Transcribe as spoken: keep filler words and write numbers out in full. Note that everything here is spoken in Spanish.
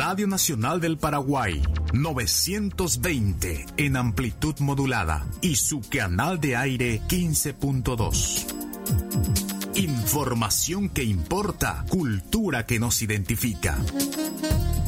Radio Nacional del Paraguay, novecientos veinte en amplitud modulada y su canal de aire quince punto dos. Información que importa, cultura que nos identifica.